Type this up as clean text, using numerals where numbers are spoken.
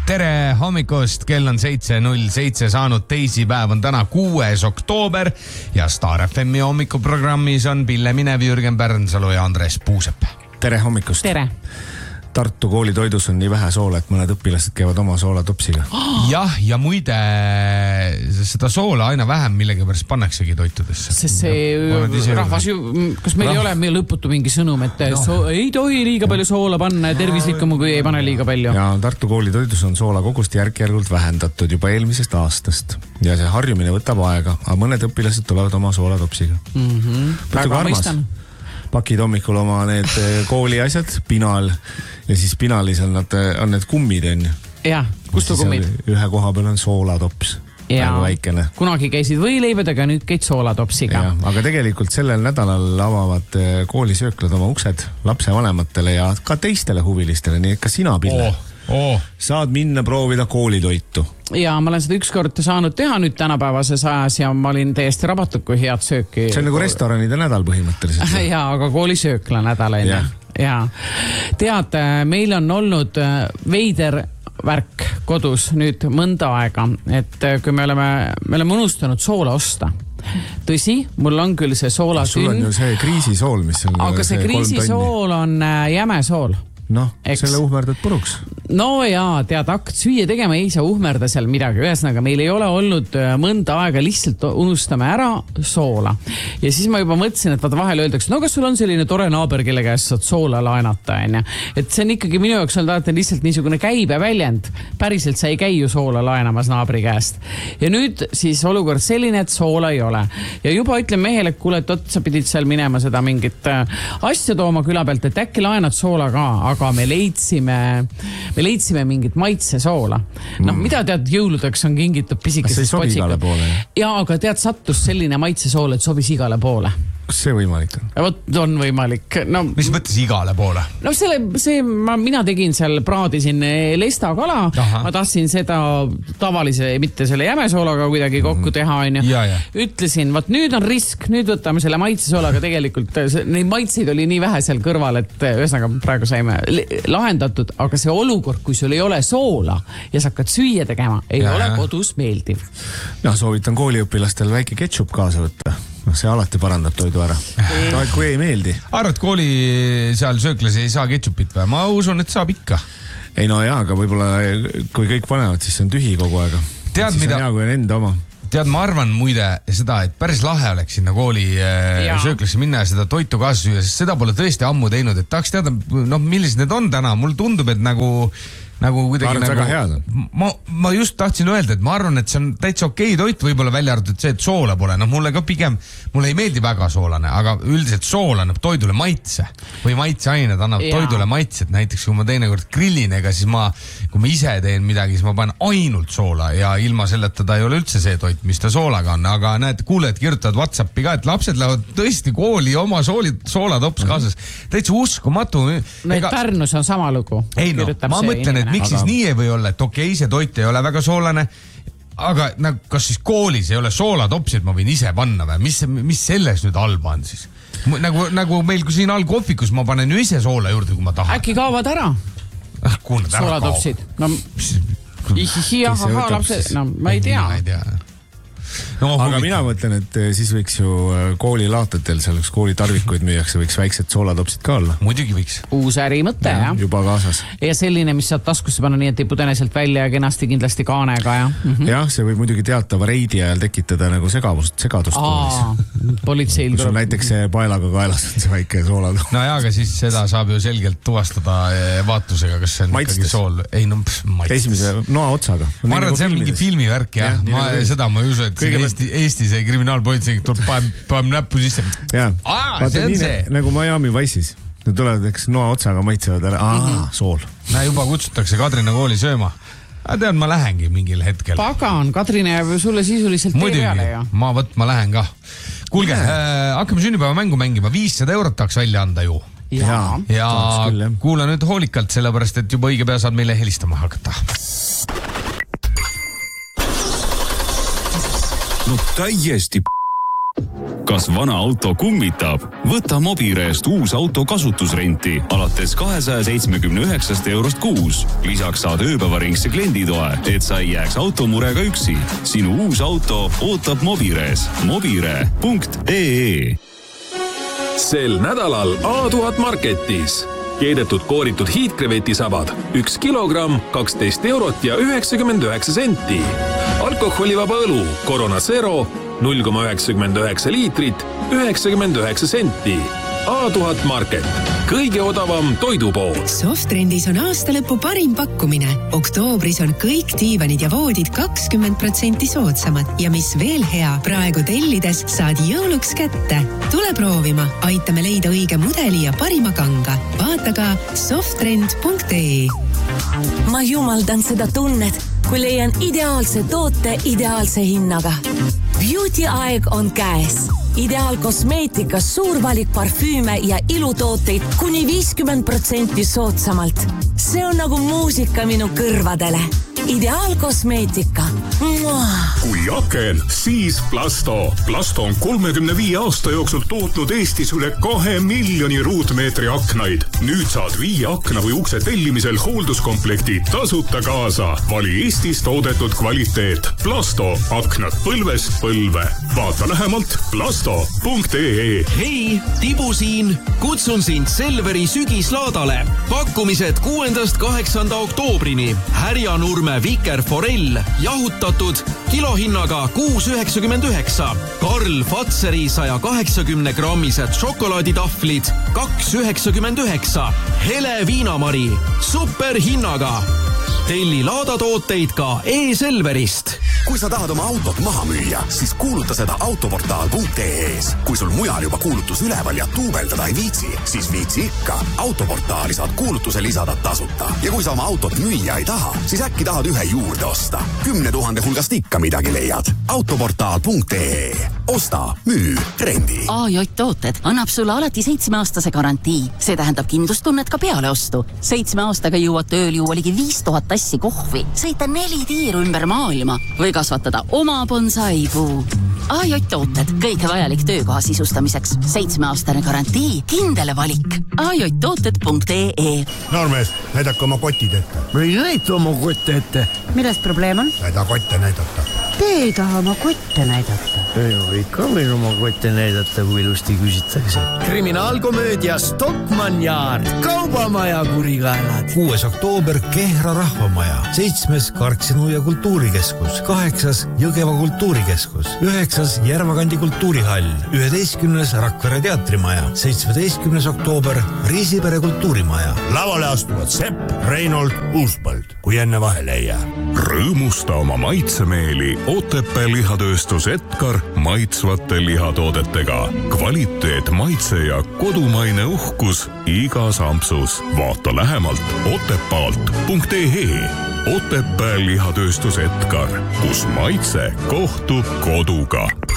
Tere hommikust, kell on 7.07 saanud, teisipäev on täna 6. oktoober ja Star FMi hommikuprogrammis on Pille Minev, Jürgen Pärnsalu ja Andres Puusep. Tere hommikust. Tere. Tartu koolitoidus on nii vähe soola, et mõned õpilased käivad oma soolatopsiga. Jah, ja muide, seda soola aina vähem millegipärast pannaksegi toitudesse. Sest see rahvas ju, kas meil ei ole meil lõputu mingi sõnum, et ei tohi liiga palju soola panna ja tervislikum, kui ei pane liiga palju. Ja Tartu koolitoidus on soola kogust järk-järgult vähendatud juba eelmisest aastast. Ja see harjumine võtab aega, aga mõned õpilased tulevad oma soolatopsiga. Väga mõistan. Pakid hommikul oma need kooli asjad, pinal ja siis pinalis on need kummid enne. Jah, kustukummid. Ühe koha peal on soolatops. Nagu väikene. Kunagi käisid võileibadega, nüüd käid soolatopsiga. Ja, aga tegelikult sellel nädalal avavad koolisööklad oma uksed lapsevanematele ja ka teistele huvilistele, nii et ka sina, Pille, saad minna proovida koolitoitu. Ja ma olen seda ükskord saanud teha nüüd tänapäevases ajas ja ma olin täiesti rabatud, kui head sööki. See on nagu restoranide nädal põhimõtteliselt. Ja, aga koolisöökla nädal enne. Ja. Tead, meil on olnud veider värk kodus nüüd mõnda aega, et kui me oleme unustanud soola osta. Tõsi, mul on küll see soolatünn. Sul on ju see kriisisool, mis on... Aga see kriisisool on jäme sool. Noh, selle uhmerdad puruks. No jaa, tead, hakkad süüa tegema, ei saa uhmerda seal midagi. Ühesõnaga, meil ei ole olnud mõnda aega, lihtsalt unustame ära soola. Ja siis ma juba mõtlesin, et vaata vahel öeldakse, no kas sul on selline tore naaber, kelle käest saad soola laenata, on ja? Et see on ikkagi minu jaoks olnud lihtsalt niisugune käibeväljend. Päriselt sa ei käi ju soola laenamas naabri käest. Ja nüüd siis olukord selline, et soola ei ole. Ja juba ütlen mehele, et kuule, et otsa pidid seal minema seda mingit asja tooma küla pealt, et äkki laenad soola ka, aga me leidsime mingit maitsesoola. No, mida tead, jõuludeks on kingitud pisikesest potsiga. See ei sobi igale poole. Ja, aga tead, sattus selline maitsesool, et sobis igale poole. Kas see võimalik on? Vot on võimalik. No, mis mõttes igale poole? No mina tegin seal, praadisin lesta kala. Ma tahtsin seda tavalise, mitte selle jämesoolaga kuidagi kokku teha. Ütlesin, vot nüüd on risk, nüüd võtame selle maitsesoolaga tegelikult. Neid maitseid oli nii vähe seal kõrval, et ühesõnaga praegu saime lahendatud, aga see olukord, kui sul ei ole soola ja sa hakkad süüa tegema, ei ole kodus meeldiv. Ja soovitan kooliõpilastel väike ketšup kaasa võtta. See alati parandab toidu ära. No, et kui ei meeldi. Arvad, kooli seal sööklas ei saa ketšupit või? Ma usun, et saab ikka. Ei no jaa, aga võib-olla kui kõik panevad, siis on tühi kogu aega. Tead, mida... on hea, kui on enda oma. Tead, ma arvan muide seda, et päris lahe oleks sinna kooli sööklasse minna ja seda toitu kaasa süüa, sest seda pole tõesti ammu teinud, et tahaks teada, millised need on täna. Mulle tundub, et nagu kuidagi väga head on. Ma just tahtsin öelda, et ma arvan, et see on täitsa okei toit, võib-olla välja arvatud see, et soola pole. Mulle ka pigem, mulle ei meeldi väga soolane, aga üldiselt sool annab toidule maitse või maitseained annab toidule maitset. Näiteks kui ma teinekord grillin, ega siis kui ma ise teen midagi, siis ma panen ainult soola ja ilma selleta ta ei ole üldse see toit, mis ta soolaga on. Aga näed, kuuled kirjutavad WhatsAppi ka, et lapsed lähevad tõesti kooli oma soolatops kaasas. Täitsa uskumatu. Pärnus on sama lugu. Ei no, ma mõtlen, et miks siis nii ei või olla, et okei, see toit ei ole väga soolane, aga kas siis koolis ei ole soolatopsi, et ma võin ise panna või? Mis selles nüüd halba on siis? Nagu meil kui siin all kohvikus ma panen ju ise soola juurde, kui ma tahan. Äkki kaovad ära? Soolatopsid. No, lapsed, ma ei tea. No, aga mina mõtlen, et siis võiks ju koolilaatatel, seal üks koolitarvikuid müüakse, võiks väiksed soolatopsid ka olla. Muidugi võiks. Uus ärimõte, jah. Juba kaasas. Ja selline, mis saad taskusse panna nii, et ei pudene sealt välja ja kenasti kindlasti kaanega, jah. Jah, see võib muidugi teatava reidi ajal tekitada nagu segadust koolis. Politseil tuleb. Kus on näiteks paelaga kaelas see väike soolatops. No jaa, aga siis seda saab ju selgelt tuvastada vaatusega, kas see on ikkagi sool. Ei, no maitstes. Esimese noa otsaga. Ma arvan, see on mingi filmivärk, jah. Seda ma ei usu, et Eesti see kriminaalpolitsei tuleb paneb näppu sisse. Jaa, see on see. Nagu Miami Vice'is. Need tulevad, eks noa otsaga maitsevad ära. Sool. Juba kutsutakse Kadrina kooli sööma. Tead, ma lähengi mingil hetkel. Pagan, Kadrina jääb sulle sisuliselt peale. Ma lähen ka. Kuulge, hakkame sünnipäeva mängu mängima. 500 € tahaks välja anda ju. Ja kuula nüüd hoolikalt, sellepärast, et juba õige pea saad meile helistama hakata. No täiesti Kas vana auto kummitab? Võta Mobireest uus auto kasutusrenti alates 279 eurost kuus. Lisaks saad ööpäevaringse klienditoe, et sa ei jääks automurega üksi. Sinu uus auto ootab Mobirees. Mobire.ee. Sel nädalal A1000 Marketis. Keedetud kooritud hiidkrevetisabad 1 kilogramm 12 eurot ja 99 senti. Alkoholivaba õlu Corona Zero 0,99 liitrit 99 senti. A1000 Market. Kõige odavam toidupool. Softrendis on aastalõpu parim pakkumine. Oktoobris on kõik diivanid ja voodid 20% soodsamad. Ja mis veel hea, praegu tellides saad jõuluks kätte. Tule proovima, aitame leida õige mudeli ja parima kanga. Vaata ka softrend.ee. Ma jumaldan seda tunnet, kui leian ideaalse toote ideaalse hinnaga. Beauty aeg on käes. Ideaal kosmeetikas suur valik parfüüme ja ilutooteid kuni 50% soodsamalt. See on nagu muusika minu kõrvadele. Ideaal kosmeetika. Kui aken, siis Plasto. Plasto on 35 aasta jooksul tootnud Eestis üle 2 miljoni ruutmeetri aknaid. Nüüd saad 5 akna või ukse tellimisel hoolduskomplekti tasuta kaasa. Vali Eestis toodetud kvaliteet. Plasto. Aknad põlvest põlve. Vaata lähemalt plasto.ee. Hei, Tibu siin. Kutsun sind Selveri sügislaadale. Pakkumised 6.–8. oktoobrini. Härjanurme Viker Forell jahutatud kilohinnaga 6,99. Karl Fatseri 180 grammised šokolaaditahvlid 2,99. Hele Viinamari superhinnaga. Telli laadatooteid ka e-Selverist. Kui sa tahad oma autot maha müüa, siis kuuluta seda autoportaal.ee-s. Kui sul mujal juba kuulutus üleval ja tuubeldada ei viitsi, siis viitsi ikka. Autoportaali saad kuulutuse lisada tasuta. Ja kui sa oma autot müüa ei taha, siis äkki tahad ühe juurde osta. 10 000 hulgast ikka midagi leiad. Autoportaal.ee. Osta, müü, rendi. AJ Tooted annab sulle alati 7-aastase garantii. See tähendab kindlustunnet ka peale ostu. 7 aastaga jõuad tööl juua ligi 5000 tassi kohvi, sõita 4 tiiru ümber maailma või kasvatada oma bonsaipuu. AJ Tooted, kõike vajalik töökoha sisustamiseks. 7-aastane garantii, kindele valik. AJTooted.ee. Noormees, näidake oma kotid ette. Või näita oma kotte ette. Milles probleem on? Näida kotte näidata. Te ei taha oma kotte näidata. Ei ka meil oma kotte näidata, kui ilusti küsitakse. Kriminaalkomöödia Stockmann Yard. Kaubamaja kurikaelad. 6. oktoober Kehra rahvamaja. 7. Karksinu ja kultuurikeskus. 8. Jõgeva kultuurikeskus. 9. Järvakandi kultuurihall. 11. Rakvere teatrimaja. 17. oktoober Riisipere kultuurimaja. Lavale astuvad Sepp, Reinold, Uuspõld, kui enne vahele ei jää. Rõõmusta oma maitsemeeli Otepää lihatööstus Edgar maitsvate lihatoodetega. Kvaliteet, maitse ja kodumaine uhkus igas ampsus. Vaata lähemalt otepaalt.ee. Otepää lihatööstus Edgar, kus maitse kohtub koduga.